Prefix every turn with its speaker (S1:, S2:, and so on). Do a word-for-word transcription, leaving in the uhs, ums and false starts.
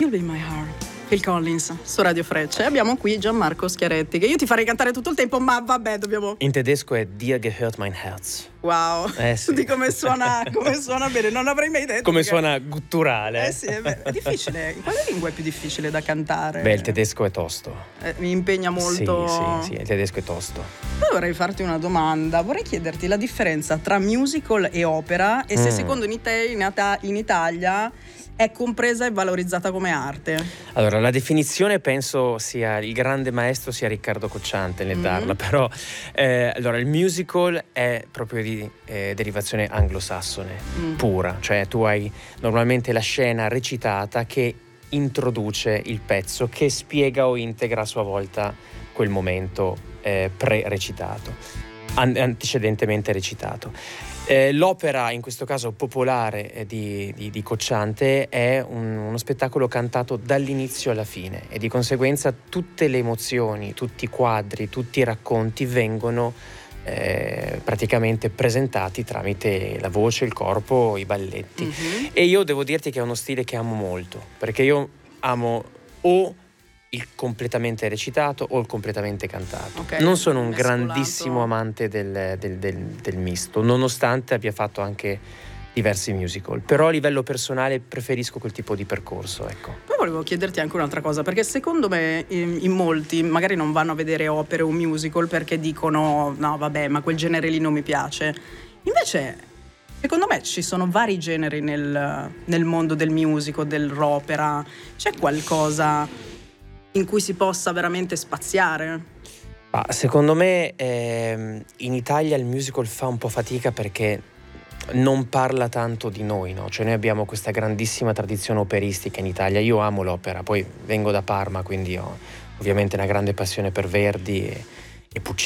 S1: You'll Be My Heart, Phil Collins su Radio Freccia. E abbiamo qui Gianmarco Schiaretti, che io ti farei cantare tutto il tempo, ma vabbè, dobbiamo...
S2: In tedesco è Dir gehört mein Herz.
S1: Wow,
S2: eh sì.
S1: di come suona, come suona bene, non l'avrei mai detto.
S2: Come
S1: perché...
S2: suona gutturale.
S1: Eh sì, è, è difficile. Quale lingua è più difficile da cantare?
S2: Beh, il tedesco è tosto.
S1: Eh, mi impegna molto.
S2: Sì, sì, sì, il tedesco è tosto.
S1: Poi vorrei farti una domanda, vorrei chiederti la differenza tra musical e opera e se
S2: Mm.
S1: secondo in, Ite- in, Ata- in Italia è compresa e valorizzata come arte.
S2: Allora, la definizione penso sia il grande maestro sia Riccardo Cocciante nel
S1: Mm.
S2: darla, però eh, allora il musical è proprio di eh, derivazione anglosassone
S1: Mm.
S2: pura, cioè tu hai normalmente la scena recitata che introduce il pezzo, che spiega o integra a sua volta quel momento eh, pre-recitato, an- antecedentemente recitato. Eh, l'opera, in questo caso popolare, eh, di, di, di Cocciante è un- uno spettacolo cantato dall'inizio alla fine e di conseguenza tutte le emozioni, tutti i quadri, tutti i racconti vengono eh, praticamente presentati tramite la voce, il corpo, i balletti.
S1: Mhm.
S2: E io devo dirti che è uno stile che amo molto, perché io amo o il completamente recitato o il completamente cantato.
S1: Ok,
S2: Non sono un
S1: mescolato.
S2: grandissimo amante del, del- del- del misto, nonostante abbia fatto anche diversi musical, però a livello personale preferisco quel tipo di percorso, ecco.
S1: Poi volevo chiederti anche un'altra cosa, perché secondo me in, in molti magari non vanno a vedere opere o musical perché dicono no vabbè, ma quel genere lì non mi piace. Invece secondo me ci sono vari generi nel, nel mondo del musical, dell'opera. C'è qualcosa in cui si possa veramente spaziare?
S2: Ma secondo me ehm, in Italia il musical fa un po' fatica perché non parla tanto di noi, no? Cioè noi abbiamo questa grandissima tradizione operistica in Italia. Io amo l'opera, poi vengo da Parma, quindi ho ovviamente una grande passione per Verdi e, e Puccini.